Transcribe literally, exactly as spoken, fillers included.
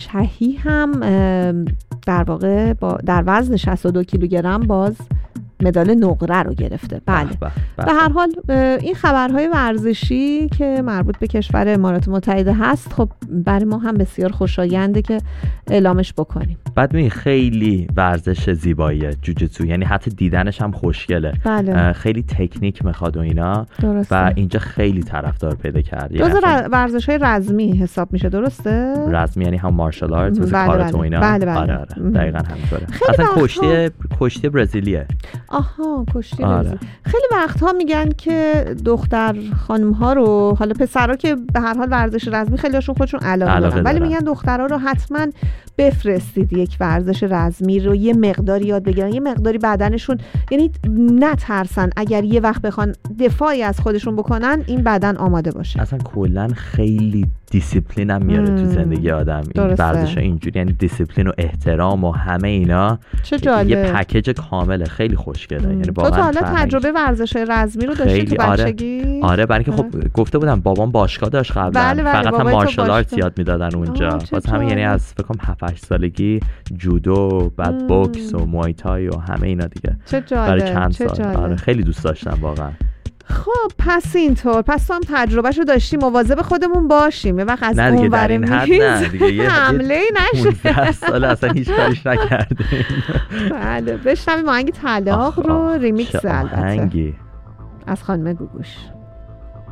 شهی هم در واقع با در وزن شصت و دو کیلوگرم باز مدال نقره رو گرفته. بله. به هر حال این خبرهای ورزشی که مربوط به کشور امارات متحده هست خب برای ما هم بسیار خوشاینده که اعلامش بکنیم. بعد می خیلی ورزش زیباییه جوجیتسو، یعنی حتی دیدنش هم خوشگله. بله. خیلی تکنیک میخواد و اینا. درسته. و اینجا خیلی طرفدار پیدا کرد. جزو ورزش‌های رزمی حساب میشه، درسته؟ رزمی یعنی هم مارشال آرت، مثل کاراتو و اینا. بله بله. آره آره. دقیقاً همینطوره. اصلا کشتی کشتی برزیلیه. آها کشتی آره. خیلی وقتها میگن که دختر خانم ها رو، حالا پسرها که به هر حال ورزش رزمی خیلی هاشون خودشون علاقه دارن، ولی میگن دخترها رو حتما بفرستید یک ورزش رزمی رو یه مقداری یاد بگیرن، یه مقداری بدنشون، یعنی نترسن اگر یه وقت بخوان دفاعی از خودشون بکنن این بدن آماده باشه. اصلا کلا خیلی دیسیپلین هم میاره تو زندگی آدم این ورزش ها اینجوری، یعنی دیسیپلین و احترام و همه اینا. چه جالب. یه پکیج کامله، خیلی خوشگله. یعنی تو تا حالا تجربه ورزش رزمی رو داشتی تو بچگی؟ آره, آره برای اینکه خب گفته بودم بابام باشگاه داشت قبلا. بله بله. فقط هم مارشال آرت یاد میدادن اونجا. واسه همین یعنی از فکر کنم هفت هشت سالگی جودو، بعد بوکس و موای تای و همه اینا دیگه. چه جالب. برای چند سال. جالب. آره خیلی دوست داشتم واقعا. خب پس اینطور، پس تو هم تجربهشو داشتی، مواظب خودمون باشیم. یه وقت از اون ور میز نه دیگه یه حمله نشه. پانزده سال اصلا هیچ کاریش نکردیم. بله بشنویم آهنگ طلاق رو، ریمیکس البته آهنگی از خانم گوگوش.